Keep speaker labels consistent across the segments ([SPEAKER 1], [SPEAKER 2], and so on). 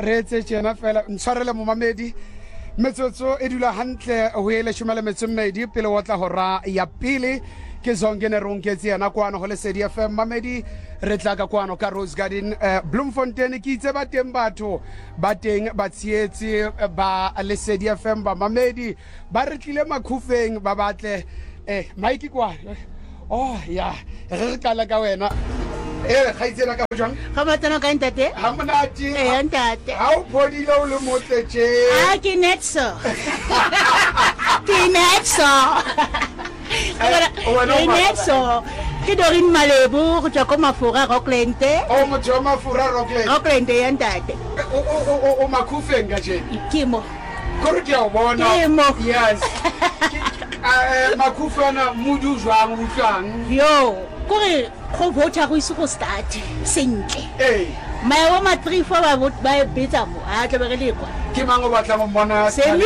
[SPEAKER 1] re tse tjena fela ntshwarele momamedi metsotso e dula hantle ho ele shumale metsomedi pele wa tla hora ya pele ke zongene ronketse yana kwano ho Lesedi FM mamedi re tla ka kwano ka Rose Garden Bloemfontein ke itse ba teng batho ba teng ba tsietse ba Lesedi FM ba mamedi ba re tlile makhufeng ba batle Mike kwa oh ya re kala ka wena ga itsela ka jwang
[SPEAKER 2] ga batana ka ntate
[SPEAKER 1] ha monate
[SPEAKER 2] ntate
[SPEAKER 1] ha o phodile o le motle tje
[SPEAKER 2] ke netso netso ke Doreen Malebo go tswa ko Mafura Rockland
[SPEAKER 1] o motho wa Mafura
[SPEAKER 2] Rockland ya ntate
[SPEAKER 1] o makhufeng ka tje
[SPEAKER 2] ke mo
[SPEAKER 1] gore ke a bona yes makhufana mudu jwang utlwang
[SPEAKER 2] yo kore go vota go ise go start sentle maemo ma 3-4 ba vote ba betsa mo a tla be le kwa
[SPEAKER 1] ke mango batla go bona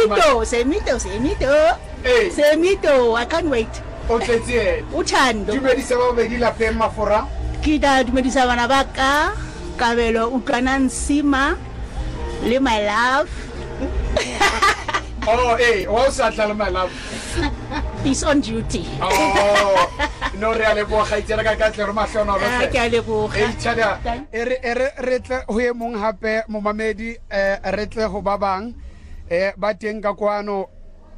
[SPEAKER 2] semito I can't wait
[SPEAKER 1] o tletse
[SPEAKER 2] o thando
[SPEAKER 1] dumedisa ba bedi la peng Mafura
[SPEAKER 2] ke da dumedisa bana ba ka Kabelo utlwana Nsima le my love
[SPEAKER 1] wa sa tla le my love
[SPEAKER 2] is on duty
[SPEAKER 1] no re ale bo ga itsela ka tle re mahlona re
[SPEAKER 2] ke a leboga
[SPEAKER 1] tshada re tle ho ye mong hape momamedi re tle ho ba bang ba teng ka kwano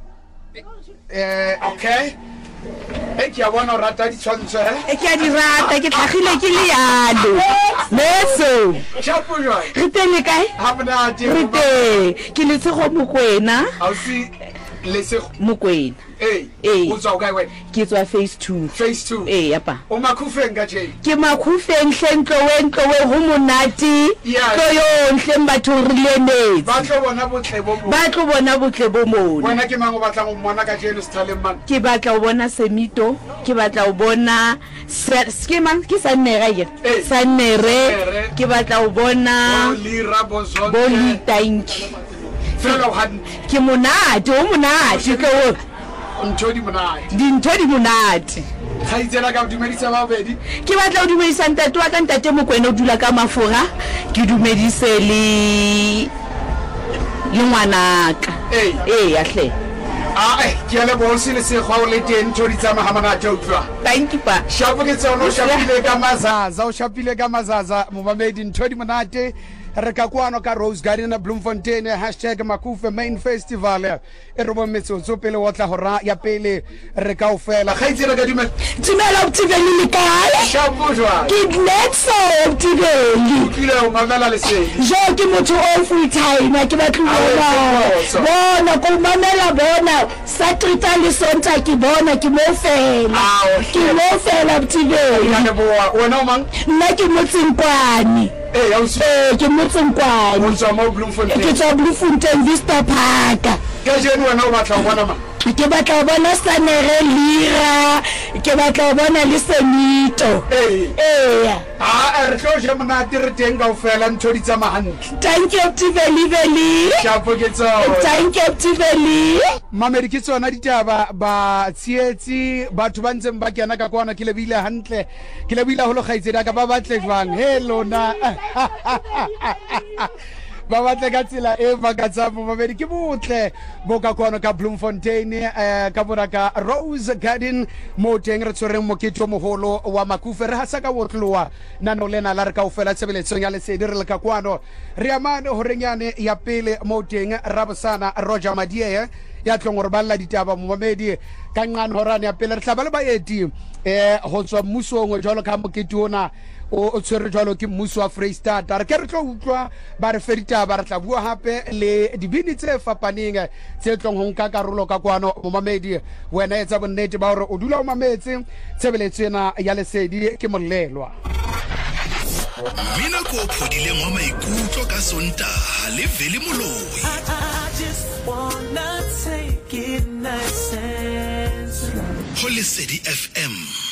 [SPEAKER 1] okay ke a bona rata di tshwantsho
[SPEAKER 2] ke a di rata ke tlhagile ke le yalo leso
[SPEAKER 1] chapo jwa
[SPEAKER 2] re teng kae
[SPEAKER 1] ha bona di
[SPEAKER 2] re teng ke le tsego Mokwena
[SPEAKER 1] au si le tsego
[SPEAKER 2] Mokwena
[SPEAKER 1] o tswa kae wena
[SPEAKER 2] ke tswa phase 2 yapa
[SPEAKER 1] o makhufeng ka tje
[SPEAKER 2] ke makhufeng hlentlo we ho monati tlo yo nhle batho re lenetse
[SPEAKER 1] ba tlo bona botle bo mo wena ke mango batla go mona ka jeno Sethaleng man
[SPEAKER 2] ke batla go bona Semito ke batla go bona skema ke Sanere ke batla go bona
[SPEAKER 1] Lira Bozonke
[SPEAKER 2] Boli tanki
[SPEAKER 1] fela ha
[SPEAKER 2] ke monate o monate tlo
[SPEAKER 1] ntho di
[SPEAKER 2] monate
[SPEAKER 1] ga itsela ka dumedisa ba bedi
[SPEAKER 2] ke batla o dumedisa ntate wa ka ntate Mokwena o dula ka Mafura ke dumedise le ngwanaka ya hle
[SPEAKER 1] ke a le bosi le se go le teng ntho di tsama manate o tlwa
[SPEAKER 2] thank you pa
[SPEAKER 1] shapo ke tsona o shapile ka mazaza momamedi ntho di monate re ka kwano ka Rose Garden Bloemfontein #makufe main festival e re bo metsotso pele wa tla hora ya pele re ka ofela ga itsela ka dumela
[SPEAKER 2] o tibeli le kae
[SPEAKER 1] shapo jwa
[SPEAKER 2] ke netso tibeli
[SPEAKER 1] kile o mamela le se
[SPEAKER 2] jo ke motho o full time ke batla bona ko mamela bona Saturday le Sonta ke bona ke mo fela tibeli
[SPEAKER 1] ya ne bo wena o mang
[SPEAKER 2] nna ke motsinkwane ke motsinkwane
[SPEAKER 1] o tswa mo Bloemfontein
[SPEAKER 2] ke tswa Bloemfontein Vista Park
[SPEAKER 1] ka jeno wena o batla go bona ma
[SPEAKER 2] ke batla go bona Sanere Lira ke batla go bona le Semito
[SPEAKER 1] re tlo je monate re teng ka ofela ntho di tsama hantle
[SPEAKER 2] thank you Tibeli
[SPEAKER 1] shapo ke tsao
[SPEAKER 2] thank you Tibeli
[SPEAKER 1] mamedi ke tsona ditaba ba tsietsi batho ba ntseng ba kena ka kwana ke lebile hantle ke lebile ho lo gaitsedi ka ba batle jwang hello na ba batle ka tsela e ba ka tsa momamedi ke botle bo ka kwana ka Bloemfontein ka boraka Rose Garden mo teng re tshwereng mokete o moholo wa makufe re hasa ka botloa nano lena la re ka ofela tshebeletsong ya Lesedi re le ka kwano re amane ho renyane ya pele mo teng Rabosana Roger Madie ya tlong re balla ditaba momamedi ka ngane horane ya pele re tla ba le baeti ho tswa mmusong jwalo ka mokete ona o tshwere jwalo ke mmuso wa Freistata re ke re tlo utlwa ba re fedita ba re tla bua hape le dibini tse fapaneng tse tlong ho nka karolo ka kwano momamedi wena etsa bonnete ba hore o dula o mametse tshebeletso ena ya Lesedi ke mollelwa
[SPEAKER 3] mina ko phodile ngwa maikutlo ka Sontaga le Veli Moloi ho Lesedi FM